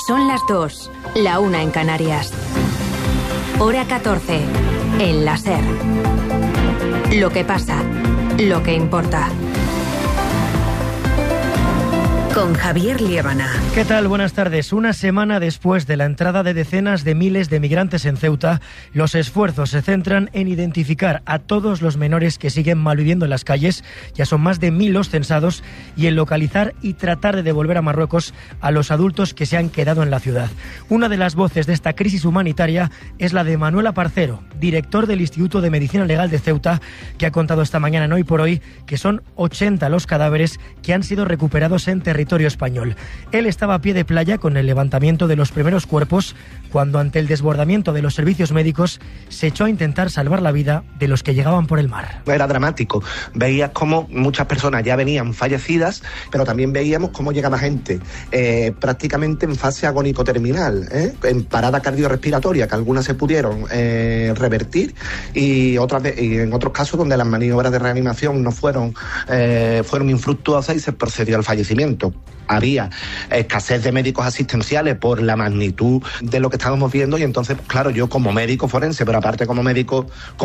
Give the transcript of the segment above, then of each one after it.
Son las 2, la 1 en Canarias. Hora 14, en la SER. Lo que pasa, lo que importa. Con Javier Liébana. ¿Qué tal? Buenas tardes. Una semana después de la entrada de decenas de miles de migrantes en Ceuta, los esfuerzos se centran en identificar a todos los menores que siguen malviviendo en las calles, ya son más de 1000 los censados, y en localizar y tratar de devolver a Marruecos a los adultos que se han quedado en la ciudad. Una de las voces de esta crisis humanitaria es la de Manuel Aparcero, director del Instituto de Medicina Legal de Ceuta, que ha contado esta mañana en Hoy por Hoy que son 80 los cadáveres que han sido recuperados en territorio español. Él estaba a pie de playa con el levantamiento de los primeros cuerpos cuando, ante el desbordamiento de los servicios médicos, se echó a intentar salvar la vida de los que llegaban por el mar. Era dramático. Veías cómo muchas personas ya venían fallecidas, pero también veíamos cómo llegaba gente prácticamente en fase agónico-terminal, en parada cardiorrespiratoria, que algunas se pudieron revertir y en otros casos donde las maniobras de reanimación no fueron infructuosas y se procedió al fallecimiento. Había escasez de médicos asistenciales por la magnitud de lo que estábamos viendo y entonces, claro, yo como médico forense, pero aparte como médico,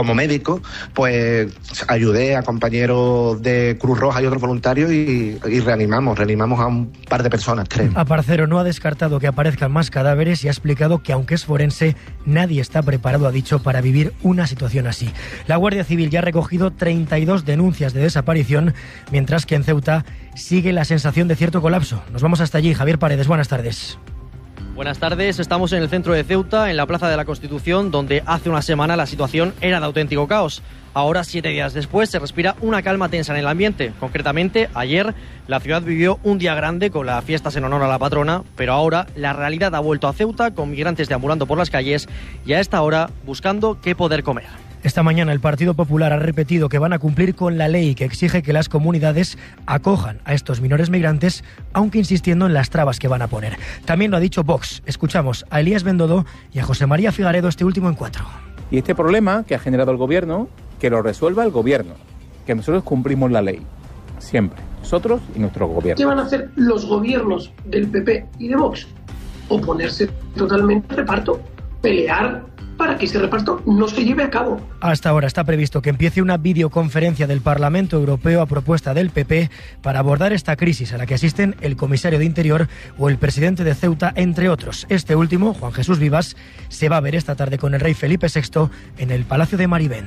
pues ayudé a compañeros de Cruz Roja y otros voluntarios y reanimamos a un par de personas, 3. Aparcero no ha descartado que aparezcan más cadáveres y ha explicado que, aunque es forense, nadie está preparado, ha dicho, para vivir una situación así. La Guardia Civil ya ha recogido 32 denuncias de desaparición, mientras que en Ceuta sigue la sensación de cierto colapso. Nos vamos hasta allí. Javier Paredes, buenas tardes. Buenas tardes, estamos en el centro de Ceuta, en la Plaza de la Constitución, donde hace una semana la situación era de auténtico caos. Ahora, 7 días después, se respira una calma tensa en el ambiente. Concretamente, ayer la ciudad vivió un día grande con las fiestas en honor a la patrona, pero ahora la realidad ha vuelto a Ceuta, con migrantes deambulando por las calles y a esta hora buscando qué poder comer. Esta mañana el Partido Popular ha repetido que van a cumplir con la ley que exige que las comunidades acojan a estos menores migrantes, aunque insistiendo en las trabas que van a poner. También lo ha dicho Vox. Escuchamos a Elías Bendodo y a José María Figaredo, este último en 4. Y este problema que ha generado el gobierno, que lo resuelva el gobierno, que nosotros cumplimos la ley, siempre, nosotros y nuestro gobierno. ¿Qué van a hacer los gobiernos del PP y de Vox? Oponerse totalmente al reparto, pelear para que ese reparto no se lleve a cabo. Hasta ahora está previsto que empiece una videoconferencia del Parlamento Europeo a propuesta del PP para abordar esta crisis a la que asisten el comisario de Interior o el presidente de Ceuta, entre otros. Este último, Juan Jesús Vivas, se va a ver esta tarde con el rey Felipe VI en el Palacio de Marivent.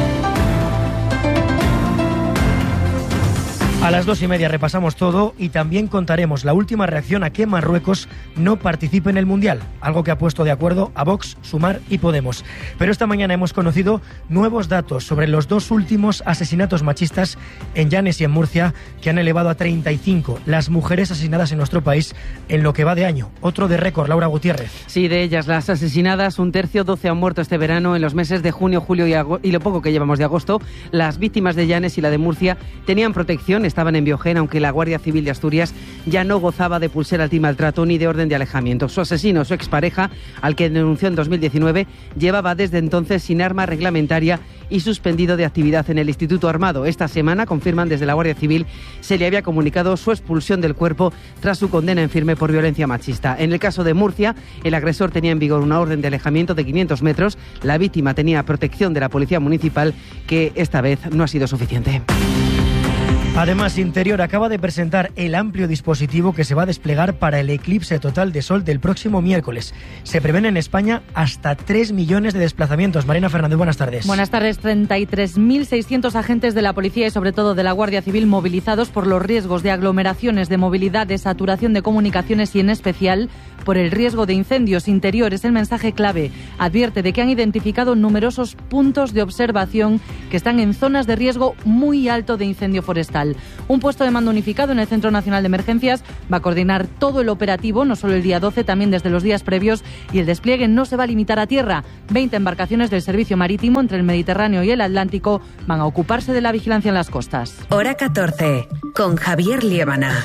A las 2:30 repasamos todo y también contaremos la última reacción a que Marruecos no participe en el Mundial, algo que ha puesto de acuerdo a Vox, Sumar y Podemos. Pero esta mañana hemos conocido nuevos datos sobre los 2 últimos asesinatos machistas en Llanes y en Murcia, que han elevado a 35 las mujeres asesinadas en nuestro país en lo que va de año. Otro de récord, Laura Gutiérrez. Sí, de ellas las asesinadas, 1/3, 12 han muerto este verano. En los meses de junio, julio y lo poco que llevamos de agosto, las víctimas de Llanes y la de Murcia tenían protección, estaban en Biogén, aunque la Guardia Civil de Asturias ya no gozaba de pulsera antimaltrato ni de orden de alejamiento. Su asesino, su expareja, al que denunció en 2019, llevaba desde entonces sin arma reglamentaria y suspendido de actividad en el Instituto Armado. Esta semana, confirman desde la Guardia Civil, se le había comunicado su expulsión del cuerpo tras su condena en firme por violencia machista. En el caso de Murcia, el agresor tenía en vigor una orden de alejamiento de 500 metros. La víctima tenía protección de la Policía Municipal, que esta vez no ha sido suficiente. Además, Interior acaba de presentar el amplio dispositivo que se va a desplegar para el eclipse total de sol del próximo miércoles. Se prevén en España hasta 3 millones de desplazamientos. Marina Fernández, buenas tardes. Buenas tardes. 33.600 agentes de la policía y sobre todo de la Guardia Civil movilizados por los riesgos de aglomeraciones, de movilidad, de saturación de comunicaciones y en especial por el riesgo de incendios. Interior es el mensaje clave. Advierte de que han identificado numerosos puntos de observación que están en zonas de riesgo muy alto de incendio forestal. Un puesto de mando unificado en el Centro Nacional de Emergencias va a coordinar todo el operativo, no solo el día 12, también desde los días previos, y el despliegue no se va a limitar a tierra. 20 embarcaciones del servicio marítimo entre el Mediterráneo y el Atlántico van a ocuparse de la vigilancia en las costas. Hora 14, con Javier Liébana.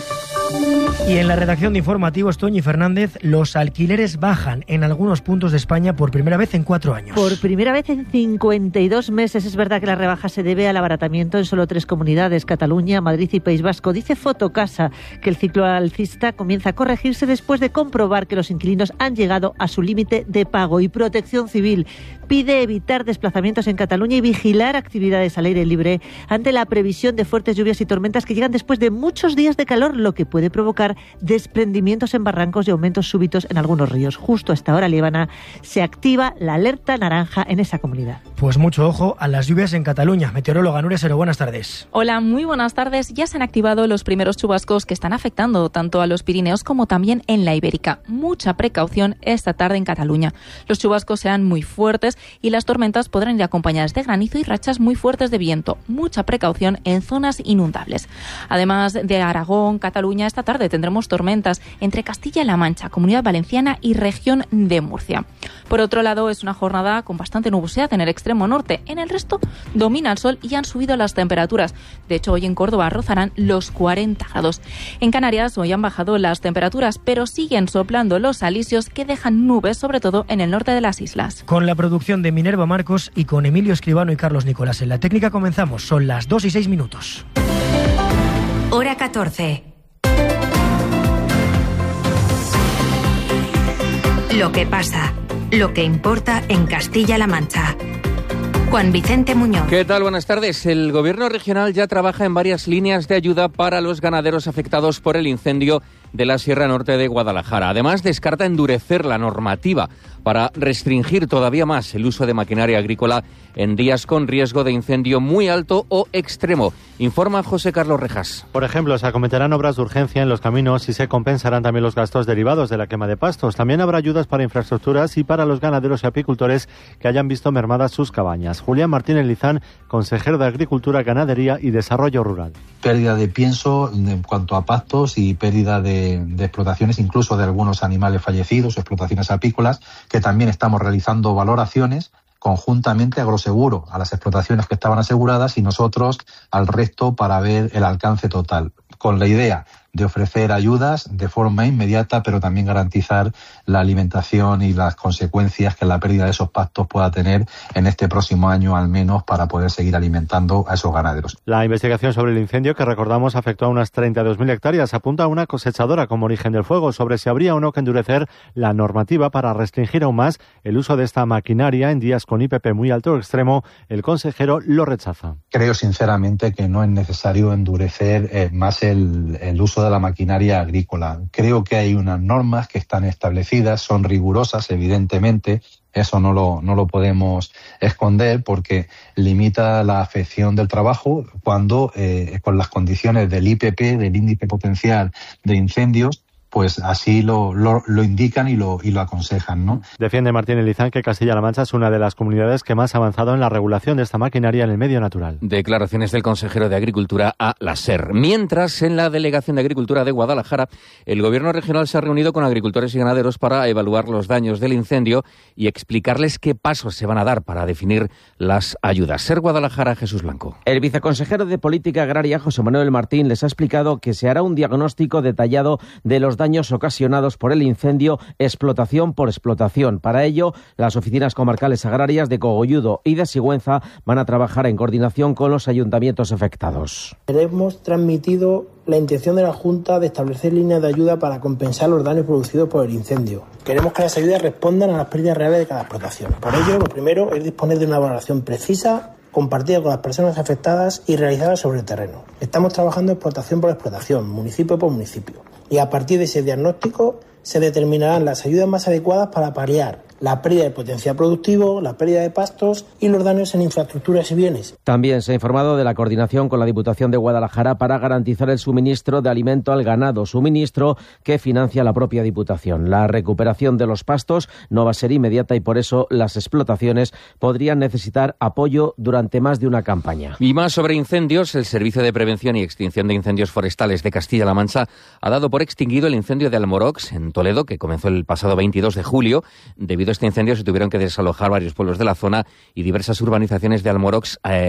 Y en la redacción de informativos, Toñi Fernández, los alquileres bajan en algunos puntos de España por primera vez en 4 años. Por primera vez en 52 meses. Es verdad que la rebaja se debe al abaratamiento en solo 3 comunidades, Cataluña, Madrid y País Vasco. Dice Fotocasa que el ciclo alcista comienza a corregirse después de comprobar que los inquilinos han llegado a su límite de pago. Y Protección Civil pide evitar desplazamientos en Cataluña y vigilar actividades al aire libre ante la previsión de fuertes lluvias y tormentas que llegan después de muchos días de calor, lo que puede provocar desprendimientos en barrancos y aumentos súbitos en algunos ríos. Justo a esta hora, Líbana, se activa la alerta naranja en esa comunidad. Pues mucho ojo a las lluvias en Cataluña. Meteoróloga Nuria Sero, buenas tardes. Hola, muy buenas tardes. Ya se han activado los primeros chubascos que están afectando tanto a los Pirineos como también en la Ibérica. Mucha precaución esta tarde en Cataluña. Los chubascos serán muy fuertes y las tormentas podrán ir acompañadas de granizo y rachas muy fuertes de viento. Mucha precaución en zonas inundables. Además de Aragón, Cataluña, esta tarde tendremos tormentas entre Castilla-La Mancha, Comunidad Valenciana y región de Murcia. Por otro lado, es una jornada con bastante nubosidad en el extremo norte. En el resto domina el sol y han subido las temperaturas. De hecho, hoy en Córdoba rozarán los 40 grados. En Canarias hoy han bajado las temperaturas, pero siguen soplando los alisios que dejan nubes, sobre todo en el norte de las islas. Con la producción de Minerva Marcos y con Emilio Escribano y Carlos Nicolás en la técnica comenzamos. Son las 2:06. Hora 14. Lo que pasa, lo que importa en Castilla-La Mancha. Juan Vicente Muñoz. ¿Qué tal? Buenas tardes. El Gobierno regional ya trabaja en varias líneas de ayuda para los ganaderos afectados por el incendio de la Sierra Norte de Guadalajara. Además, descarta endurecer la normativa para restringir todavía más el uso de maquinaria agrícola en días con riesgo de incendio muy alto o extremo. Informa José Carlos Rejas. Por ejemplo, se acometerán obras de urgencia en los caminos y se compensarán también los gastos derivados de la quema de pastos. También habrá ayudas para infraestructuras y para los ganaderos y apicultores que hayan visto mermadas sus cabañas. Julián Martínez Lizán, consejero de Agricultura, Ganadería y Desarrollo Rural. Pérdida de pienso en cuanto a pastos y pérdida de explotaciones, incluso de algunos animales fallecidos, explotaciones apícolas, que también estamos realizando valoraciones conjuntamente Agroseguro a las explotaciones que estaban aseguradas y nosotros al resto para ver el alcance total, con la idea de ofrecer ayudas de forma inmediata, pero también garantizar la alimentación y las consecuencias que la pérdida de esos pastos pueda tener en este próximo año, al menos, para poder seguir alimentando a esos ganaderos. La investigación sobre el incendio, que recordamos afectó a unas 32.000 hectáreas, apunta a una cosechadora como origen del fuego sobre si habría o no que endurecer la normativa para restringir aún más el uso de esta maquinaria en días con IPP muy alto o extremo. El consejero lo rechaza. Creo sinceramente que no es necesario endurecer más el uso de la maquinaria agrícola. Creo que hay unas normas que están establecidas, son rigurosas, evidentemente. Eso no lo podemos esconder porque limita la afección del trabajo cuando con las condiciones del IPP, del índice potencial de incendios, pues así lo indican y lo aconsejan, ¿no? Defiende Martínez Lizán que Castilla-La Mancha es una de las comunidades que más ha avanzado en la regulación de esta maquinaria en el medio natural. Declaraciones del consejero de Agricultura a la SER. Mientras, en la Delegación de Agricultura de Guadalajara, el Gobierno regional se ha reunido con agricultores y ganaderos para evaluar los daños del incendio y explicarles qué pasos se van a dar para definir las ayudas. SER Guadalajara, Jesús Blanco. El viceconsejero de Política Agraria, José Manuel Martín, les ha explicado que se hará un diagnóstico detallado de los daños ocasionados por el incendio, explotación por explotación. Para ello, las oficinas comarcales agrarias de Cogolludo y de Sigüenza van a trabajar en coordinación con los ayuntamientos afectados. Hemos transmitido la intención de la Junta de establecer líneas de ayuda para compensar los daños producidos por el incendio. Queremos que las ayudas respondan a las pérdidas reales de cada explotación. Por ello, lo primero es disponer de una valoración precisa, compartida con las personas afectadas y realizada sobre el terreno. Estamos trabajando explotación por explotación, municipio por municipio. Y a partir de ese diagnóstico se determinarán las ayudas más adecuadas para paliar la pérdida de potencial productivo, la pérdida de pastos y los daños en infraestructuras y bienes. También se ha informado de la coordinación con la Diputación de Guadalajara para garantizar el suministro de alimento al ganado, suministro que financia la propia Diputación. La recuperación de los pastos no va a ser inmediata y por eso las explotaciones podrían necesitar apoyo durante más de una campaña. Y más sobre incendios, el Servicio de Prevención y Extinción de Incendios Forestales de Castilla-La Mancha ha dado por extinguido el incendio de Almorox, en Toledo, que comenzó el pasado 22 de julio. Debido a este incendio se tuvieron que desalojar varios pueblos de la zona y diversas urbanizaciones de Almorox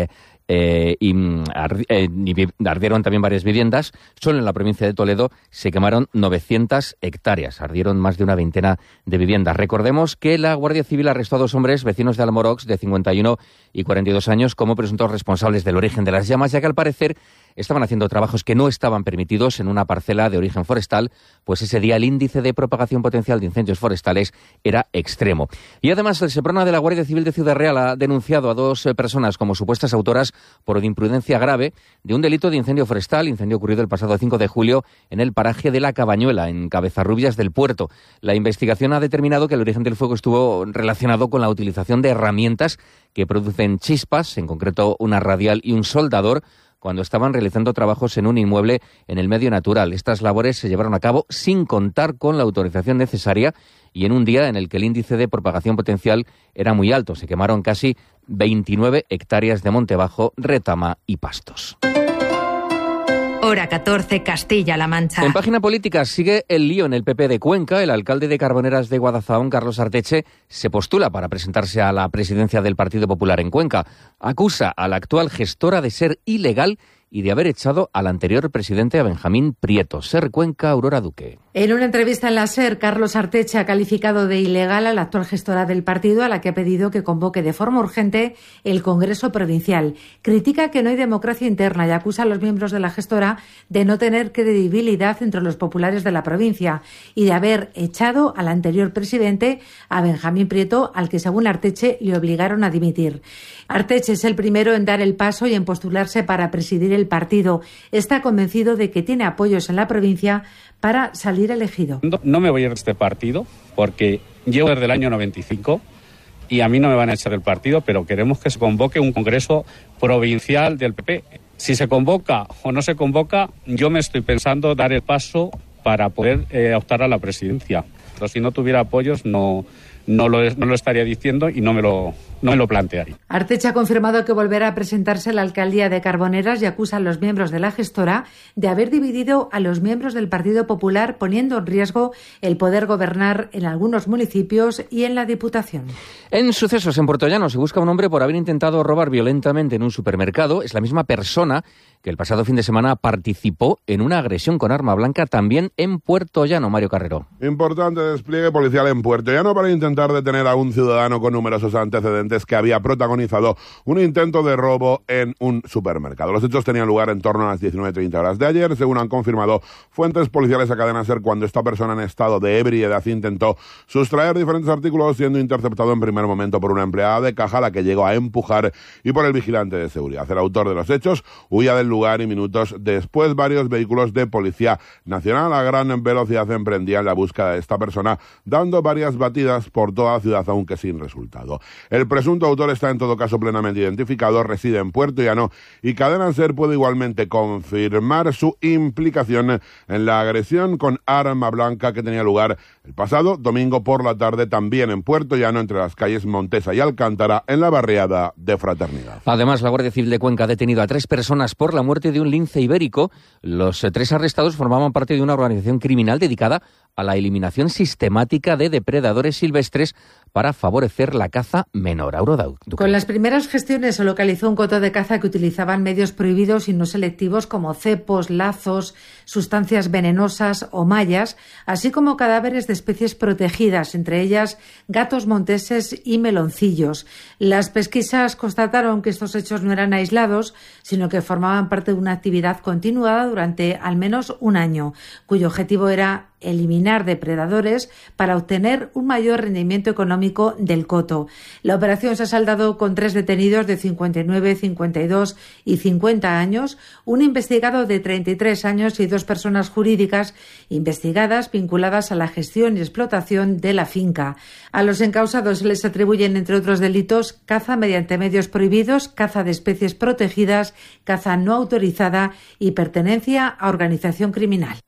ardieron también varias viviendas. Solo en la provincia de Toledo se quemaron 900 hectáreas. Ardieron más de una veintena de viviendas. Recordemos que la Guardia Civil arrestó a 2 hombres vecinos de Almorox de 51 y 42 años como presuntos responsables del origen de las llamas, ya que al parecer estaban haciendo trabajos que no estaban permitidos en una parcela de origen forestal, pues ese día el índice de propagación potencial de incendios forestales era extremo. Y además el Seprona de la Guardia Civil de Ciudad Real ha denunciado a 2 personas como supuestas autoras por imprudencia grave de un delito de incendio forestal, incendio ocurrido el pasado 5 de julio en el paraje de La Cabañuela, en Cabezarrubias del Puerto. La investigación ha determinado que el origen del fuego estuvo relacionado con la utilización de herramientas que producen chispas, en concreto una radial y un soldador, cuando estaban realizando trabajos en un inmueble en el medio natural. Estas labores se llevaron a cabo sin contar con la autorización necesaria y en un día en el que el índice de propagación potencial era muy alto. Se quemaron casi 29 hectáreas de monte bajo, retama y pastos. Hora 14, Castilla-La Mancha. En página política sigue el lío en el PP de Cuenca. El alcalde de Carboneras de Guadalzahón, Carlos Arteche, se postula para presentarse a la presidencia del Partido Popular en Cuenca. Acusa a la actual gestora de ser ilegal y de haber echado al anterior presidente, a Benjamín Prieto. SER Cuenca, Aurora Duque. En una entrevista en la SER, Carlos Arteche ha calificado de ilegal a la actual gestora del partido, a la que ha pedido que convoque de forma urgente el Congreso Provincial. Critica que no hay democracia interna y acusa a los miembros de la gestora de no tener credibilidad entre los populares de la provincia y de haber echado al anterior presidente, a Benjamín Prieto, al que según Arteche le obligaron a dimitir. Arteche es el primero en dar el paso y en postularse para presidir el partido. Está convencido de que tiene apoyos en la provincia para salir elegido. No me voy a ir de este partido porque llevo desde el año 95 y a mí no me van a echar del partido, pero queremos que se convoque un congreso provincial del PP. Si se convoca o no se convoca, yo me estoy pensando dar el paso para poder optar a la presidencia. Pero si no tuviera apoyos no lo estaría diciendo y no me lo plantearía. Arteche ha confirmado que volverá a presentarse a la alcaldía de Carboneras y acusa a los miembros de la gestora de haber dividido a los miembros del Partido Popular, poniendo en riesgo el poder gobernar en algunos municipios y en la Diputación. En sucesos en Puerto Llano se busca un hombre por haber intentado robar violentamente en un supermercado. Es la misma persona que el pasado fin de semana participó en una agresión con arma blanca también en Puerto Llano. Mario Carrero. Importante despliegue policial en Puerto Llano para intentar detener a un ciudadano con numerosos antecedentes que había protagonizado un intento de robo en un supermercado. Los hechos tenían lugar en torno a las 19:30 horas de ayer, según han confirmado fuentes policiales a Cadena SER, cuando esta persona en estado de ebriedad intentó sustraer diferentes artículos, siendo interceptado en primer momento por una empleada de caja, a la que llegó a empujar, y por el vigilante de seguridad. El autor de los hechos huía del lugar y minutos después varios vehículos de Policía Nacional a gran velocidad emprendían la búsqueda de esta persona, dando varias batidas por toda la ciudad, aunque sin resultado. El presunto autor está en todo caso plenamente identificado, reside en Puerto Llano y Cadena SER puede igualmente confirmar su implicación en la agresión con arma blanca que tenía lugar el pasado domingo por la tarde también en Puerto Llano, entre las calles Montesa y Alcántara, en la barriada de Fraternidad. Además, la Guardia Civil de Cuenca ha detenido a 3 personas por la muerte de un lince ibérico. Los 3 arrestados formaban parte de una organización criminal dedicada a la eliminación sistemática de depredadores silvestres para favorecer la caza menor. Aurora Duque. Con las primeras gestiones se localizó un coto de caza que utilizaban medios prohibidos y no selectivos como cepos, lazos, sustancias venenosas o mallas, así como cadáveres de especies protegidas, entre ellas gatos monteses y meloncillos. Las pesquisas constataron que estos hechos no eran aislados, sino que formaban parte de una actividad continuada durante al menos un año, cuyo objetivo era eliminar depredadores para obtener un mayor rendimiento económico del coto. La operación se ha saldado con 3 detenidos de 59, 52 y 50 años, un investigado de 33 años y 2 personas jurídicas investigadas vinculadas a la gestión y explotación de la finca. A los encausados se les atribuyen, entre otros delitos, caza mediante medios prohibidos, caza de especies protegidas, caza no autorizada y pertenencia a organización criminal.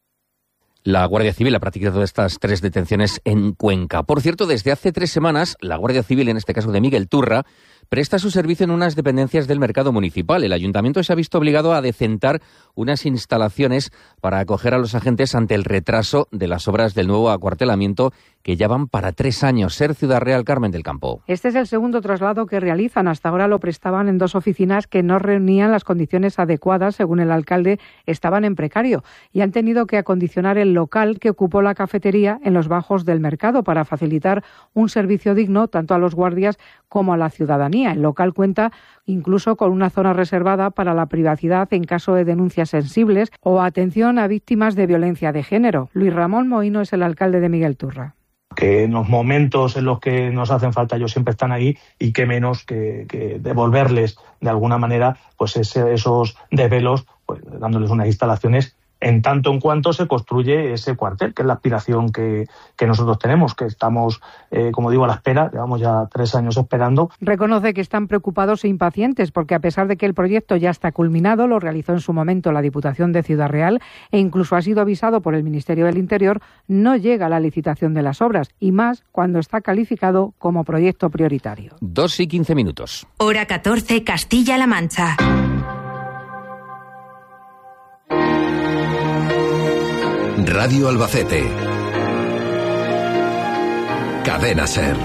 La Guardia Civil ha practicado estas 3 detenciones en Cuenca. Por cierto, desde hace 3 semanas, la Guardia Civil, en este caso de Miguel Turra, presta su servicio en unas dependencias del mercado municipal. El ayuntamiento se ha visto obligado a decentar unas instalaciones para acoger a los agentes ante el retraso de las obras del nuevo acuartelamiento, que ya van para 3 años. Ser Ciudad Real, Carmen del Campo. Este es el segundo traslado que realizan. Hasta ahora lo prestaban en 2 oficinas que no reunían las condiciones adecuadas, según el alcalde, estaban en precario, y han tenido que acondicionar el local que ocupó la cafetería en los bajos del mercado para facilitar un servicio digno tanto a los guardias como a la ciudadanía. El local cuenta incluso con una zona reservada para la privacidad en caso de denuncias sensibles o atención a víctimas de violencia de género. Luis Ramón Mohino es el alcalde de Miguel Turra. Que en los momentos en los que nos hacen falta ellos siempre están ahí, y qué menos que devolverles de alguna manera pues esos desvelos, pues dándoles unas instalaciones en tanto en cuanto se construye ese cuartel, que es la aspiración que nosotros tenemos, que estamos, como digo, a la espera. Llevamos ya 3 años esperando. Reconoce que están preocupados e impacientes porque, a pesar de que el proyecto ya está culminado, lo realizó en su momento la Diputación de Ciudad Real e incluso ha sido avisado por el Ministerio del Interior, no llega a la licitación de las obras, y más cuando está calificado como proyecto prioritario. 2:15. Hora 14, Castilla-La Mancha. Radio Albacete. Cadena SER.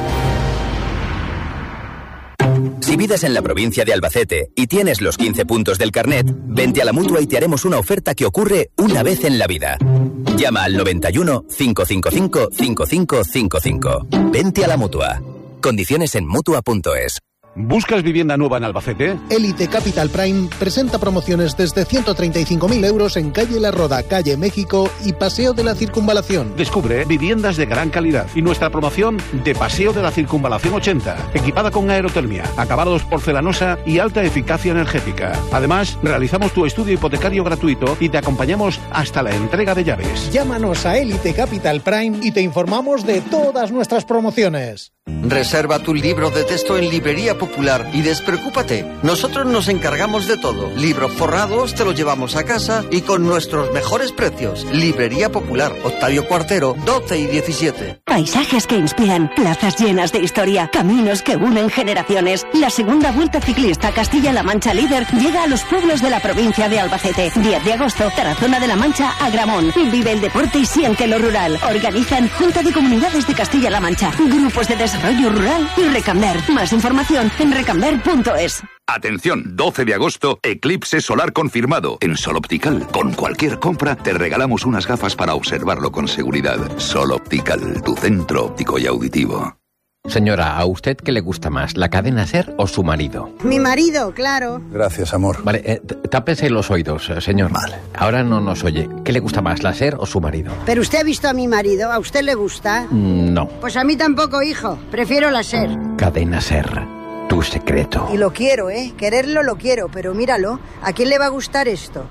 Si vives en la provincia de Albacete y tienes los 15 puntos del carnet, vente a la Mutua y te haremos una oferta que ocurre una vez en la vida. Llama al 91 555 5555. Vente a la Mutua. Condiciones en Mutua.es. ¿Buscas vivienda nueva en Albacete? Elite Capital Prime presenta promociones desde 135.000 euros en calle La Roda, calle México y Paseo de la Circunvalación. Descubre viviendas de gran calidad y nuestra promoción de Paseo de la Circunvalación 80, equipada con aerotermia, acabados porcelanosa y alta eficacia energética. Además, realizamos tu estudio hipotecario gratuito y te acompañamos hasta la entrega de llaves. Llámanos a Elite Capital Prime y te informamos de todas nuestras promociones. Reserva tu libro de texto en Librería Popular y despreocúpate. Nosotros nos encargamos de todo. Libros forrados te los llevamos a casa y con nuestros mejores precios. Librería Popular, Octavio Cuartero, 12 y 17. Paisajes que inspiran, plazas llenas de historia, caminos que unen generaciones. La segunda Vuelta Ciclista Castilla-La Mancha Líder llega a los pueblos de la provincia de Albacete. 10 de agosto, Tarazona de la Mancha, Agramón. Vive el deporte y siente lo rural. Organizan Junta de Comunidades de Castilla-La Mancha, Grupos de Desarrollo Rural y Recamber. Más información en recamber.es. Atención, 12 de agosto, eclipse solar confirmado. En Sol Optical, con cualquier compra, te regalamos unas gafas para observarlo con seguridad. Sol Optical, tu centro óptico y auditivo. Señora, ¿a usted qué le gusta más, la cadena SER o su marido? Mi marido, claro. Gracias, amor. Vale, tápese los oídos, señor. Vale. Ahora no nos oye. ¿Qué le gusta más, la SER o su marido? ¿Pero usted ha visto a mi marido? ¿A usted le gusta? No. Pues a mí tampoco, hijo. Prefiero la SER. Cadena SER, tu secreto. Y lo quiero, ¿eh? Quererlo lo quiero, pero míralo. ¿A quién le va a gustar esto?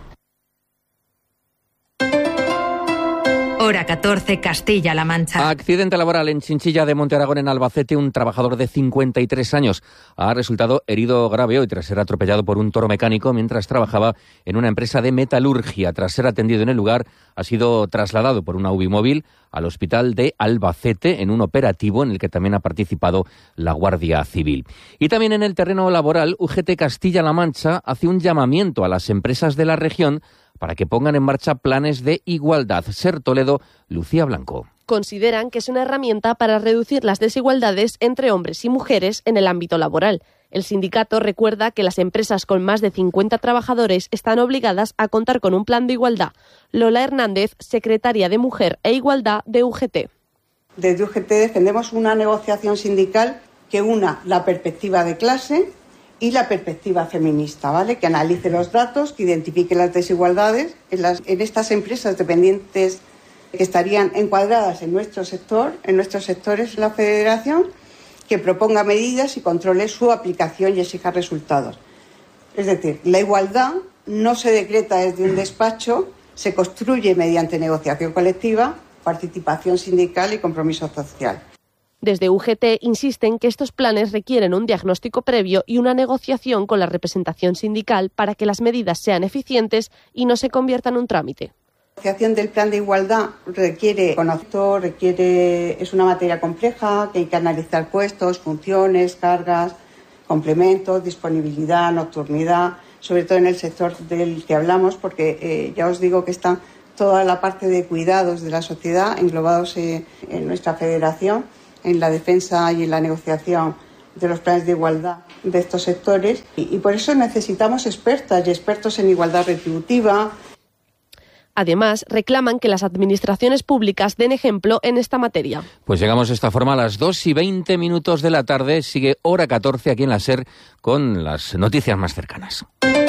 Hora 14, Castilla-La Mancha. Accidente laboral en Chinchilla de Monte Aragón, en Albacete. Un trabajador de 53 años ha resultado herido grave hoy tras ser atropellado por un toro mecánico mientras trabajaba en una empresa de metalurgia. Tras ser atendido en el lugar, ha sido trasladado por una UBI móvil al hospital de Albacete en un operativo en el que también ha participado la Guardia Civil. Y también en el terreno laboral, UGT Castilla-La Mancha hace un llamamiento a las empresas de la región para que pongan en marcha planes de igualdad. Ser Toledo, Lucía Blanco. Consideran que es una herramienta para reducir las desigualdades entre hombres y mujeres en el ámbito laboral. El sindicato recuerda que las empresas con más de 50 trabajadores están obligadas a contar con un plan de igualdad. Lola Hernández, secretaria de Mujer e Igualdad de UGT. Desde UGT defendemos una negociación sindical que una la perspectiva de clase y la perspectiva feminista, ¿vale? Que analice los datos, que identifique las desigualdades en estas empresas dependientes que estarían encuadradas en nuestro sector, en nuestros sectores de la Federación, que proponga medidas y controle su aplicación y exija resultados. Es decir, la igualdad no se decreta desde un despacho, se construye mediante negociación colectiva, participación sindical y compromiso social. Desde UGT insisten que estos planes requieren un diagnóstico previo y una negociación con la representación sindical para que las medidas sean eficientes y no se conviertan en un trámite. La negociación del plan de igualdad requiere conocimiento, es una materia compleja, que hay que analizar puestos, funciones, cargas, complementos, disponibilidad, nocturnidad, sobre todo en el sector del que hablamos, porque ya os digo que está toda la parte de cuidados de la sociedad englobados en nuestra federación, en la defensa y en la negociación de los planes de igualdad de estos sectores, y por eso necesitamos expertas y expertos en igualdad retributiva. Además, reclaman que las administraciones públicas den ejemplo en esta materia. Pues llegamos de esta forma a las 2:20 de la tarde. Sigue Hora 14 aquí en la SER con las noticias más cercanas.